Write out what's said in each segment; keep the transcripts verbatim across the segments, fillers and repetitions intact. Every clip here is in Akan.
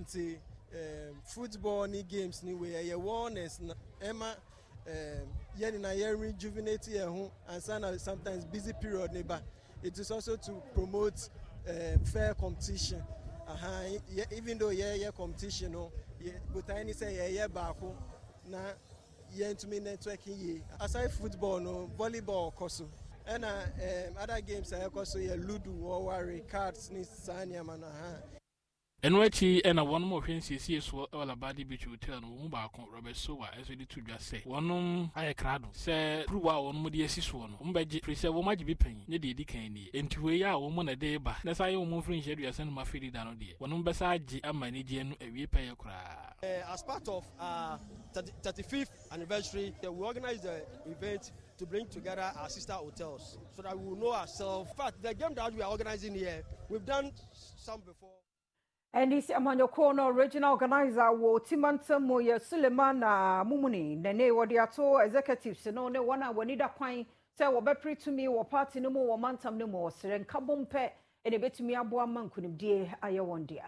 nti um, football ni games ni we ye awareness na ema um, yen na ye rejuvenate ye ho and sometimes busy period ne ba. It is also to promote uh, fair competition. Uh-huh. Yeah, even though yeah yeah competition no, yeah, but I say yeah yeah back na yeah to me networking ye. Aside football no, volleyball koso. And uh, um, other games I also yeah ludo or worry cards ni sanya man. Uh-huh. Enwechi ena one more fancy see so all about the beach hotel no mu ba kon Robert Sowa as we to just say one aye krado say pruwa won mu de asiso no mbeje prese wo maji bi pan ne de di kan ni enti we ya wo mu na de ba na say wo mu frin hyedu asan ma fidi da no de won besa agi amani je no awie pay kra. As part of uh thirty-fifth anniversary, we organized the event to bring together our sister hotels so that we will know ourselves. In fact, the game that we are organizing here, we've done some before. And this Amanyoko regional organizer wo Timanta Moya Suleiman Mumuni Nene Wadiato executives no ne wana wanida kwan say wo bepre to me wo party no mo wo mantam no mo sere nkabompe ene betumi aboa mankunimdie aye wondia.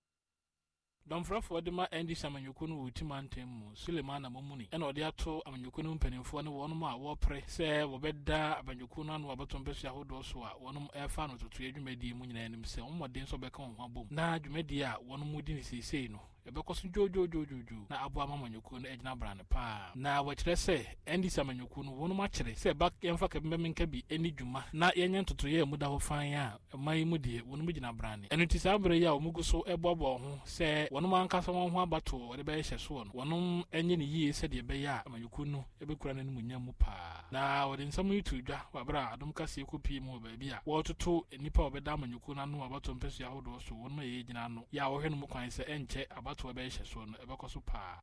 Don't for the ma Andy Samanyoko no Timantem Suleiman Mumuni and Odiato Amanyoko no penifo ne one ma wo pre say wo beda Abanyoko no abaton besia hodo so a one air fan to to adwumadi mu nyina nim se ommodin so beka ho abom na adwumadi a one mudi ni sesei no ebekɔso jojo jojo na abo amamanyoko no agina brand pa na wɔkyerɛ sɛ Andy Samanyoko no wɔn ma kyerɛ sɛ back yɛmfa kabembe menka bi ani dwuma na yɛnyɛ ntoto yɛ mu da ho fan a mai mu die wɔn mu gina brand ɛno ti saa bere yɛ a wɔn gu so ɛbɔbɔ ho sɛ wɔn ma ankasa wɔn ho abato wɔde bɛyɛ hyɛ so no wɔn ɛnyɛ ne yie sɛ deɛ bɛyɛ a amanyoko no ɛbɛkura ne mu nya mu pa na wɔde nsɛm yi to dwa wabra adom kase kopi mu baabi a wɔtoto nipa wɔbɛda amanyoko na no abato mpɛso ahodo so wɔn ma yɛ gyina no ya wɔhwɛ no mu kwan sɛ ɛnkyɛ to a bear so no ever cost pa.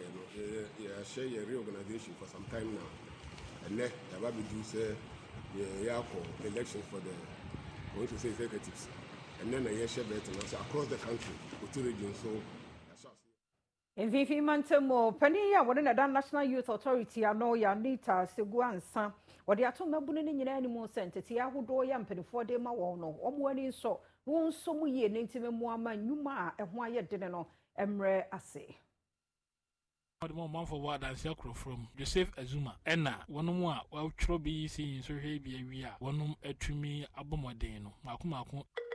Yeah, share your reorganization for some time now. And then the Baby do say yeah, election for the going to say executives. And then a year share better across the country, with two regions. So in Vivi Mantemo, Penny, I wouldn't have National Youth Authority. I know ya Nita Seguan San, or the Atom Nabunin in animal center, Tia who do yam penny for them. I won't know. One morning so, won't so ye native Muama, Numa, and why you didn't know. Emre Ase. What more month for what as Yakro from Joseph Azuma. Enna, one more, well, Trobi seeing so heavy a weir, one a to me abomodeno, Makumaku.